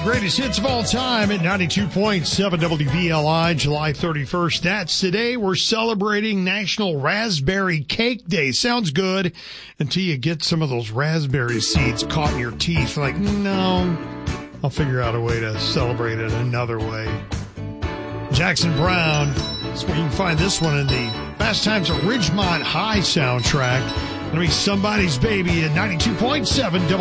greatest hits of all time at 92.7 WVLI, July 31st. That's today. We're celebrating National Raspberry Cake Day. Sounds good until you get some of those raspberry seeds caught in your teeth. Like, no, I'll figure out a way to celebrate it another way. Jackson Browne. That's where you can find this one in the Fast Times at Ridgemont High soundtrack. Gonna be Somebody's Baby at 92.7